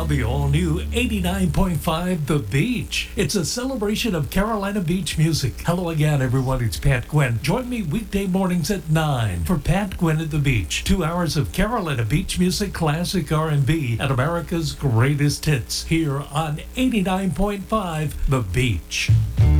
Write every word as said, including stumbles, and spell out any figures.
on the all-new eighty-nine point five The Beach. It's a celebration of Carolina Beach music. Hello again, everyone. It's Pat Gwynn. Join me weekday mornings at nine for Pat Gwynn at the Beach. Two hours of Carolina Beach music, classic R and B, and America's greatest hits here on eighty-nine point five The Beach.